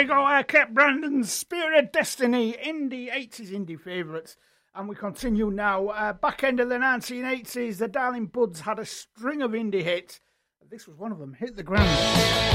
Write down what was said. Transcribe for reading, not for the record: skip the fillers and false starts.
There you go, Kate Brandon's Spirit Destiny, indie 80s indie favourites. And we continue now. Back end of the 1980s, the Darling Buds had a string of indie hits. This was one of them, Hit the Ground.